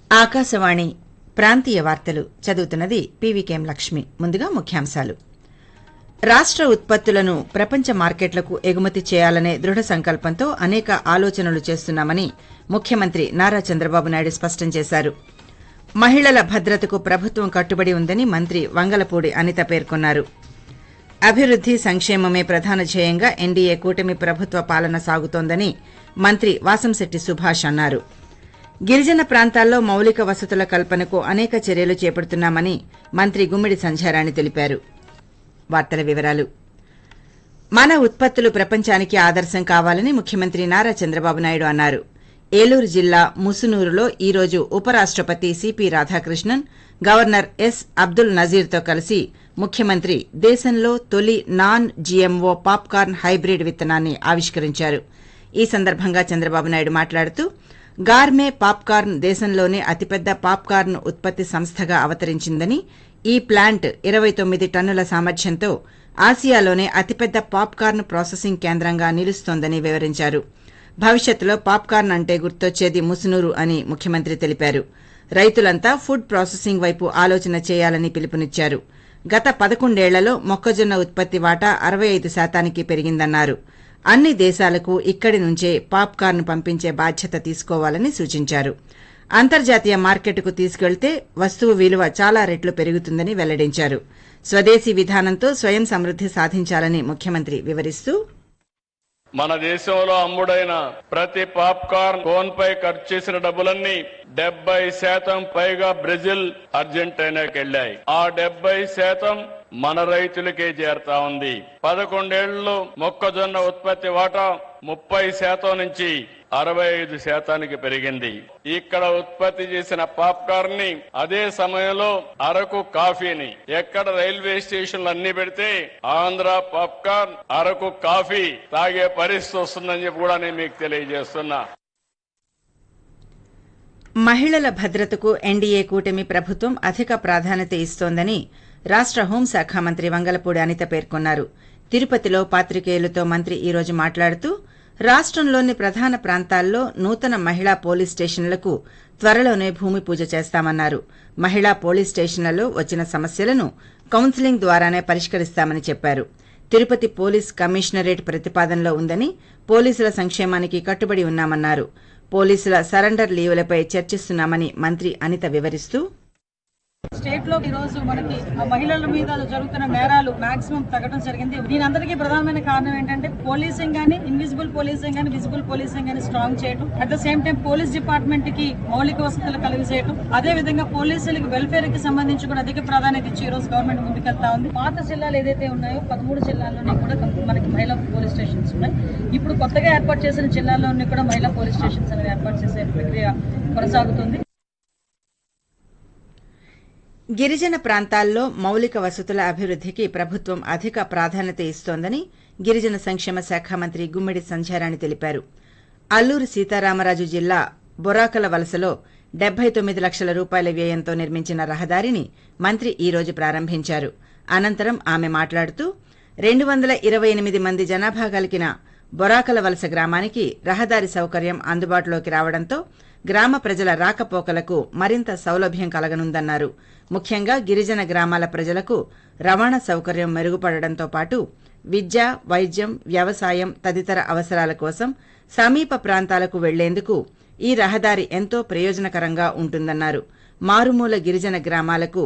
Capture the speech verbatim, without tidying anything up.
ఆకాశవాణి ప్రాంతీయ వార్తలు చదువుతున్నది పీవీకేఎం లక్ష్మి. ముందుగా ముఖ్యాంశాలు. రాష్ట ఉత్పత్తులను ప్రపంచ మార్కెట్లకు ఎగుమతి చేయాలనే దృఢ సంకల్పంతో అనేక ఆలోచనలు చేస్తున్నామని ముఖ్యమంత్రి నారా చంద్రబాబు నాయుడు స్పష్టం చేశారు. మహిళల భద్రతకు ప్రభుత్వం కట్టుబడి ఉందని మంత్రి వంగలపూడి అనిత పేర్కొన్నారు. అభివృద్ది సంక్షేమమే ప్రధాన ధ్యేయంగా ఎన్డీఏ కూటమి ప్రభుత్వ పాలన సాగుతోందని మంత్రి వాసంశెట్టి సుభాష్ అన్నారు. గిరిజన ప్రాంతాల్లో మౌలిక వసతుల కల్పనకు అనేక చర్యలు చేపడుతున్నామని మంత్రి గుమ్మిడి సంధ్యారాణి తెలిపారు. వార్తల వివరాలు. మన ఉత్పత్తులు ప్రపంచానికి ఆదర్శం కావాలని ముఖ్యమంత్రి నారా చంద్రబాబు నాయుడు అన్నారు. ఏలూరు జిల్లా ముసునూరులో ఈ రోజు ఉపరాష్టపతి CP Radhakrishnan, governor yes Abdul నజీర్తో కలిసి ముఖ్యమంత్రి దేశంలో తొలి నాన్ జీఎంఓ పాప్కార్న్ హైబ్రిడ్ విత్తనాన్ని ఆవిష్కరించారు. ఈ సందర్భంగా చంద్రబాబు నాయుడు మాట్లాడుతూ గార్మే పాప్కార్న్ దేశంలోనే అతిపెద్ద పాప్కార్న్ ఉత్పత్తి సంస్థగా అవతరించిందని, ఈ ప్లాంట్ ఇరవై తొమ్మిది టన్నుల సామర్థ్యంతో ఆసియాలోనే అతిపెద్ద పాప్కార్న్ ప్రాసెసింగ్ కేంద్రంగా నిలుస్తోందని వివరించారు. భవిష్యత్తులో పాప్కార్న్ అంటే గుర్తొచ్చేది ముసునూరు అని ముఖ్యమంత్రి తెలిపారు. రైతులంతా ఫుడ్ ప్రాసెసింగ్ వైపు ఆలోచన చేయాలని పిలుపునిచ్చారు. గత పదకొండేళ్లలో మొక్కజొన్న ఉత్పత్తి వాటా అరవై ఐదు శాతానికి పెరిగిందన్నారు. అన్ని దేశాలకు ఇక్కడి నుంచే పాప్కార్న్ పంపించే బాధ్యత తీసుకోవాలని సూచించారు. అంతర్జాతీయ మార్కెట్కు తీసుకెళ్తే వస్తువు విలువ చాలా రెట్లు పెరుగుతుందని వెల్లడించారు. స్వదేశీ విధానంతో స్వయం సమృద్ది సాధించాలని ముఖ్యమంత్రి వివరిస్తూ, మన దేశంలో అమ్ముడైన ప్రతి పాప్కార్న్ కోన్ పై ఖర్చు చేసిన డబ్బులన్నీ డెబ్బై శాతం పైగా బ్రెజిల్, అర్జెంటీనాకి వెళ్లాయి. ఆ డెబ్బై శాతం మన రైతులకే చేరుతా ఉంది. పదకొండేళ్లలో మొక్కజొన్న ఉత్పత్తి వాటా ముప్పై శాతం నుంచి అరవై ఐదు శాతానికి పెరిగింది. ఇక్కడ ఉత్పత్తి చేసిన పాప్కార్న్ ని అదే సమయంలో అరకు కాఫీని ఎక్కడ రైల్వే స్టేషన్లు అన్ని పెడితే ఆంధ్ర పాప్కార్న్, అరకు కాఫీ తాగే పరిస్థితి వస్తుందని చెప్పి కూడా నేను మీకు తెలియజేస్తున్నా. మహిళల భద్రతకు ఎన్డీఏ కూటమి ప్రభుత్వం అధిక ప్రాధాన్యత ఇస్తోందని రాష్ట హోంశాఖ మంత్రి వంగలపూడి అనిత పేర్కొన్నారు. తిరుపతిలో పాత్రికేయులతో మంత్రి ఈ రోజు మాట్లాడుతూ రాష్టంలోని ప్రధాన ప్రాంతాల్లో నూతన మహిళా పోలీస్ స్టేషన్లకు త్వరలోనే భూమి పూజ చేస్తామన్నారు. మహిళా పోలీస్ స్టేషన్లలో వచ్చిన సమస్యలను కౌన్సిలింగ్ ద్వారానే పరిష్కరిస్తామని చెప్పారు. తిరుపతి పోలీస్ కమిషనరేట్ ప్రతిపాదనలో ఉందని, పోలీసుల సంక్షేమానికి కట్టుబడి ఉన్నామన్నారు. పోలీసుల సరెండర్ లీవులపై చర్చిస్తున్నామని మంత్రి అనిత వివరిస్తూ, స్టేట్ లో ఈ రోజు మనకి మహిళల మీద జరుగుతున్న నేరాలు మాక్సిమం తగ్గడం జరిగింది. దీని అందరికీ ప్రధానమైన కారణం ఏంటంటే పోలీసింగ్ గానీ, ఇన్విజిబుల్ పోలీసింగ్ గానీ, విజిబుల్ పోలీసింగ్ గానీ స్ట్రాంగ్ చేయడం, at the same time police department కి మౌలిక వసతులు కలిగి చేయడం, అదే విధంగా పోలీసులకి వెల్ఫేర్ కి సంబంధించి కూడా అధిక ప్రాధాన్యత ఇచ్చి ఈ రోజు గవర్నమెంట్ ముందుకెళ్తా ఉంది. పాత జిల్లాలు ఏదైతే ఉన్నాయో పదమూడు జిల్లాల్లోనే కూడా మనకి మహిళా పోలీస్ స్టేషన్స్ ఉన్నాయి. ఇప్పుడు కొత్తగా ఏర్పాటు చేసిన జిల్లాల్లోని కూడా మహిళా పోలీస్ స్టేషన్స్ అనేవి ఏర్పాటు చేసే ప్రక్రియ కొనసాగుతుంది. గిరిజన ప్రాంతాల్లో మౌలిక వసతుల అభివృద్దికి ప్రభుత్వం అధిక ప్రాధాన్యత ఇస్తోందని గిరిజన సంక్షేమ శాఖ మంత్రి గుమ్మిడి సంధ్యారాణి తెలిపారు. అల్లూరు సీతారామరాజు జిల్లా బొరాకల వలసలో డెబ్బై తొమ్మిది లక్షల రూపాయల వ్యయంతో నిర్మించిన రహదారిని మంత్రి ఈ రోజు ప్రారంభించారు. అనంతరం ఆమె మాట్లాడుతూ రెండు వందల ఇరవై ఎనిమిది మంది జనాభా కలిగిన బొరాకల వలస గ్రామానికి రహదారి సౌకర్యం అందుబాటులోకి రావడంతో గ్రామ ప్రజల రాకపోకలకు మరింత సౌలభ్యం కలగనుందన్నారు. ముఖ్యంగా గిరిజన గ్రామాల ప్రజలకు రవాణా సౌకర్యం మెరుగుపడడంతో పాటు విద్య, వైద్యం, వ్యవసాయం తదితర అవసరాల కోసం సమీప ప్రాంతాలకు వెళ్లేందుకు ఈ రహదారి ఎంతో ప్రయోజనకరంగా ఉంటుందన్నారు. మారుమూల గిరిజన గ్రామాలకు